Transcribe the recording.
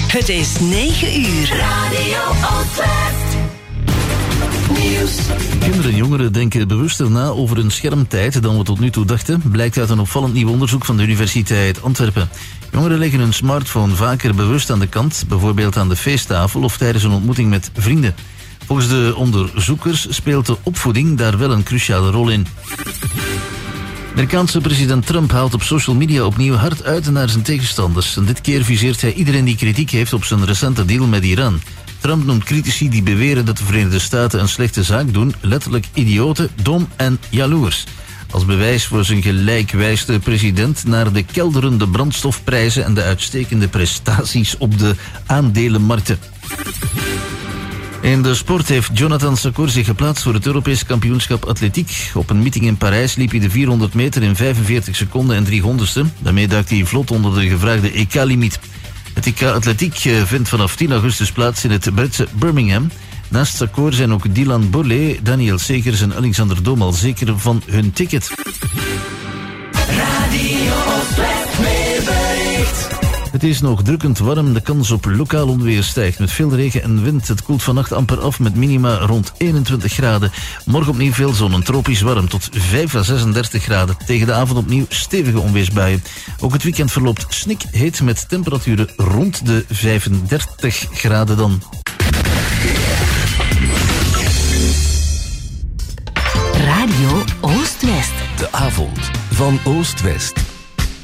Het is 9 uur. Radio Oostwest. Nieuws. Kinderen en jongeren denken bewuster na over hun schermtijd dan we tot nu toe dachten, blijkt uit een opvallend nieuw onderzoek van de Universiteit Antwerpen. Jongeren leggen hun smartphone vaker bewust aan de kant, bijvoorbeeld aan de feesttafel of tijdens een ontmoeting met vrienden. Volgens de onderzoekers speelt de opvoeding daar wel een cruciale rol in. Amerikaanse president Trump haalt op social media opnieuw hard uit naar zijn tegenstanders. En dit keer viseert hij iedereen die kritiek heeft op zijn recente deal met Iran. Trump noemt critici die beweren dat de Verenigde Staten een slechte zaak doen letterlijk idioten, dom en jaloers. Als bewijs voor zijn gelijk wijst de president naar de kelderende brandstofprijzen en de uitstekende prestaties op de aandelenmarkten. In de sport heeft Jonathan Sakor zich geplaatst voor het Europees kampioenschap atletiek. Op een meeting in Parijs liep hij de 400 meter in 45 seconden en 300ste. Daarmee duikt hij vlot onder de gevraagde EK-limiet. Het EK atletiek vindt vanaf 10 augustus plaats in het Britse Birmingham. Naast Sakor zijn ook Dylan Borlée, Daniel Segers en Alexander Dom al zeker van hun ticket. Radio Oostwest weerbericht. Het is nog drukkend warm, de kans op lokaal onweer stijgt met veel regen en wind. Het koelt vannacht amper af met minima rond 21 graden. Morgen opnieuw veel zon en tropisch warm tot 5 à 36 graden. Tegen de avond opnieuw stevige onweersbuien. Ook het weekend verloopt snikheet met temperaturen rond de 35 graden dan. Radio Oostwest. De avond van Oost-West.